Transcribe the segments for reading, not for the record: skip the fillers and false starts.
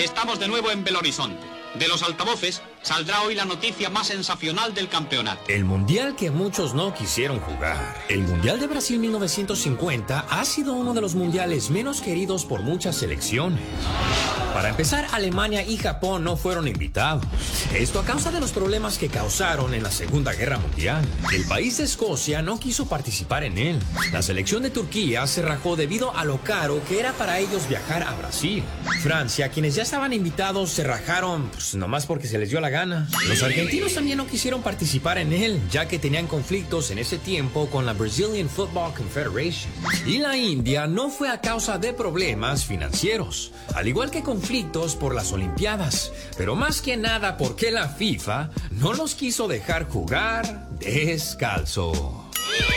Estamos de nuevo en Belo Horizonte. De los altavoces saldrá hoy la noticia más sensacional del campeonato. El mundial que muchos no quisieron jugar. El Mundial de Brasil 1950 ha sido uno de los mundiales menos queridos por muchas selecciones. Para empezar, Alemania y Japón no fueron invitados. Esto a causa de los problemas que causaron en la Segunda Guerra Mundial. El país de Escocia no quiso participar en él. La selección de Turquía se rajó debido a lo caro que era para ellos viajar a Brasil. Francia, quienes ya estaban invitados, se rajaron nomás porque se les dio la gana. Los argentinos también no quisieron participar en él, ya que tenían conflictos en ese tiempo con la Brazilian Football Confederation. Y la India no fue a causa de problemas financieros, al igual que conflictos por las Olimpiadas, pero más que nada porque la FIFA no los quiso dejar jugar descalzo.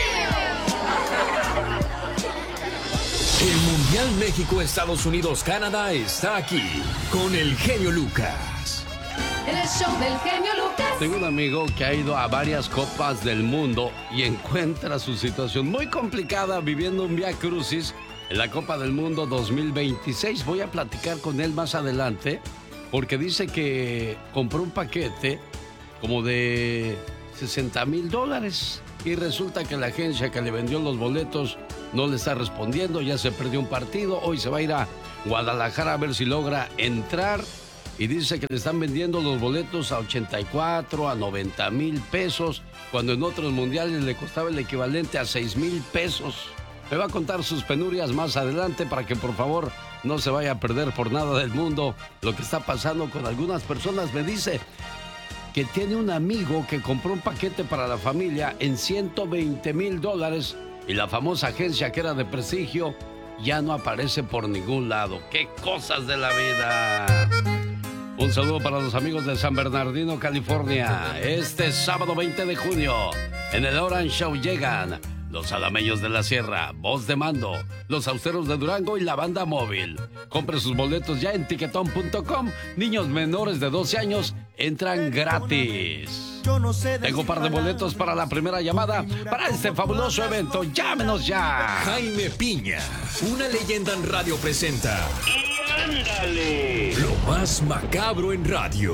El Mundial México-Estados Unidos-Canadá está aquí con el genio Lucas. El show del genio Lucas. Tengo un amigo que ha ido a varias copas del mundo y encuentra su situación muy complicada viviendo un vía crucis en la Copa del Mundo 2026. Voy a platicar con él más adelante porque dice que compró un paquete como de $60,000 y resulta que la agencia que le vendió los boletos no le está respondiendo, ya se perdió un partido, hoy se va a ir a Guadalajara a ver si logra entrar y dice que le están vendiendo los boletos a 84, a 90,000 pesos, cuando en otros mundiales le costaba el equivalente a 6,000 pesos. Me va a contar sus penurias más adelante para que por favor no se vaya a perder por nada del mundo lo que está pasando con algunas personas. Me dice que tiene un amigo que compró un paquete para la familia en $120,000 y la famosa agencia que era de prestigio ya no aparece por ningún lado. ¡Qué cosas de la vida! Un saludo para los amigos de San Bernardino, California. Este sábado 20 de junio, en el Orange Show llegan los Alameños de la Sierra, Voz de Mando, los Austeros de Durango y la Banda Móvil. Compre sus boletos ya en tiquetón.com. Niños menores de 12 años entran gratis. Tengo un par de boletos para la primera llamada para este fabuloso evento. ¡Llámenos ya! Jaime Piña, una leyenda en radio presenta. ¡Y ándale! Lo más macabro en radio.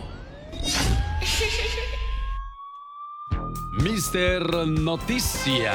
Mister Noticia.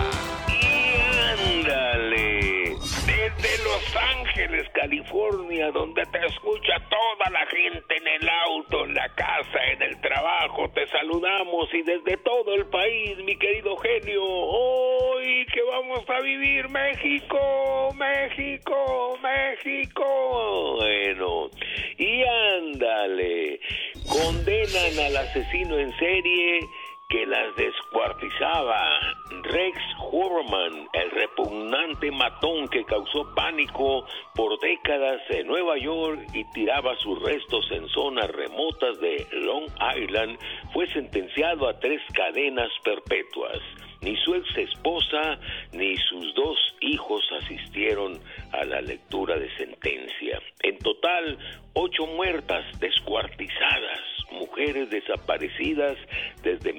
¡Y ándale! Desde Los Ángeles, California, donde te escucha toda la gente en el auto, en la casa, en el trabajo, te saludamos y desde todo el país, mi querido genio, hoy que vamos a vivir México, México, México. Bueno, y ándale, condenan al asesino en serie que las descuartizaba. Rex Hurman, el repugnante matón que causó pánico por décadas en Nueva York y tiraba sus restos en zonas remotas de Long Island, fue sentenciado a 3 cadenas perpetuas. Ni su ex esposa ni sus 2 hijos asistieron a la lectura de sentencia. En total, 8 muertas descuartizadas, mujeres desaparecidas desde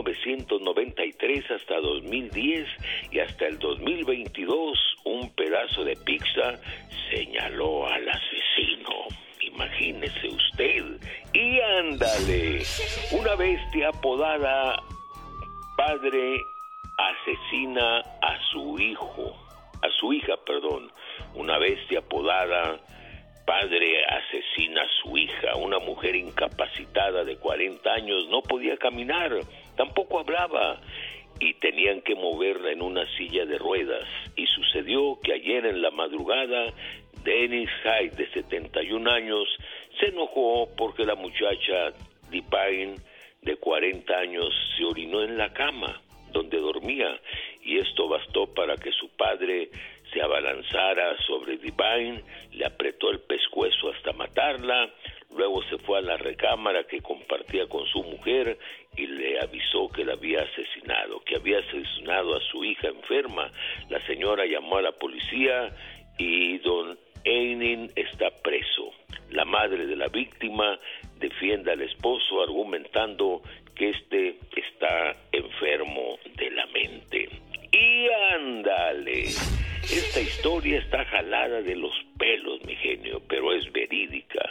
1993 hasta 2010 y hasta el 2022, un pedazo de pizza señaló al asesino. Imagínese usted. Y ándale, una bestia apodada padre asesina a su hija, una bestia apodada padre asesina a su hija. Una mujer incapacitada de 40 años no podía caminar, tampoco hablaba y tenían que moverla en una silla de ruedas. Y sucedió que ayer en la madrugada, Dennis Hyde, de 71 años, se enojó porque la muchacha Divine, de 40 años, se orinó en la cama donde dormía, y esto bastó para que su padre se abalanzara sobre Divine, le apretó el pescuezo hasta matarla, luego se fue a la recámara que compartía con su mujer y le avisó que la había asesinado, a su hija enferma. La señora llamó a la policía y don Einin está preso. La madre de la víctima defiende al esposo argumentando que este está enfermo de la mente. Y ándale, esta historia está jalada de los pelos, mi genio, pero es verídica.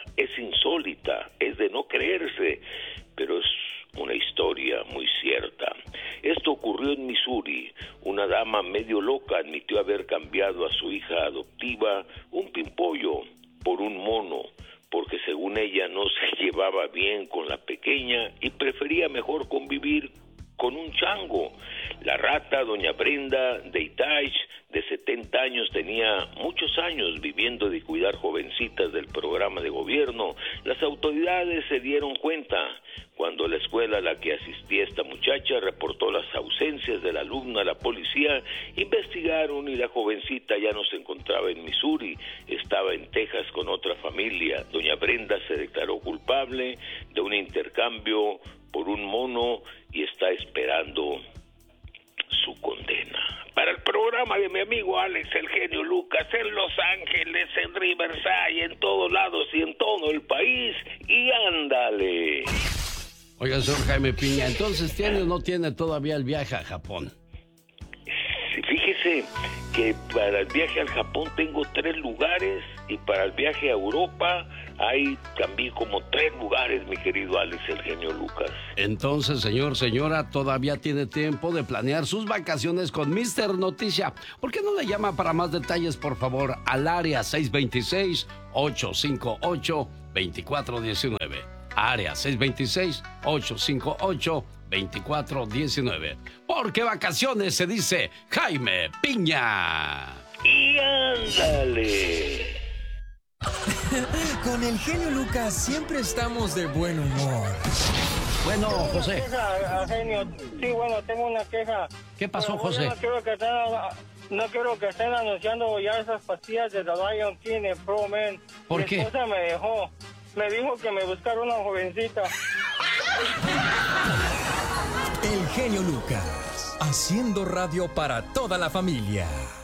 una dama medio loca admitió haber cambiado a su hija adoptiva, un pimpollo, por un mono, porque según ella no se llevaba bien con la pequeña y prefería mejor convivir con un chango. La rata, doña Brenda de Itaich, de 70 años, tenía muchos años viviendo de cuidar jovencitas del programa de gobierno. Las autoridades se dieron cuenta cuando la escuela a la que asistía esta muchacha reportó las ausencias de la alumna a la policía. Investigaron y la jovencita ya no se encontraba en Missouri, estaba en Texas con otra familia. Doña Brenda se declaró culpable de un intercambio por un mono y está esperando su condena. Para el programa de mi amigo Alex, el genio Lucas, en Los Ángeles, en Riverside, en todos lados y en todo el país, y ándale. Oiga, señor Jaime Piña, entonces, ¿tiene o no tiene todavía el viaje a Japón? Sí, fíjese que para el viaje al Japón tengo 3 lugares y para el viaje a Europa hay también como 3 lugares, mi querido Alex, el genio Lucas. Entonces, señora, todavía tiene tiempo de planear sus vacaciones con Mr. Noticia. ¿Por qué no le llama para más detalles, por favor, al área 626-858-2419? Área 626-858-2419. Porque vacaciones se dice Jaime Piña. Y ándale. Con el genio Lucas siempre estamos de buen humor. Bueno, José. Genio. Sí, bueno, tengo una queja. ¿Qué pasó, Pero, José? No quiero que estén anunciando ya esas pastillas de The Lion King en Pro Men. ¿Por qué? Mi esposa me dejó. Me dijo que me buscara una jovencita. El genio Lucas, haciendo radio para toda la familia.